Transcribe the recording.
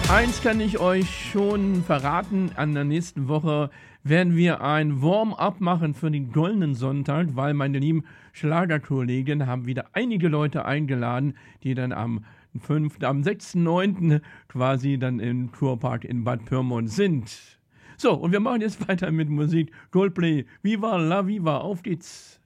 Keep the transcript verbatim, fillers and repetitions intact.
Eins kann ich euch schon verraten, an der nächsten Woche werden wir ein Warm-up machen für den Goldenen Sonntag, weil meine lieben Schlagerkollegen haben wieder einige Leute eingeladen, die dann am fünften, am sechsten neunten quasi dann im Kurpark in Bad Pyrmont sind. So, und wir machen jetzt weiter mit Musik. Coldplay, Viva la Viva, auf geht's!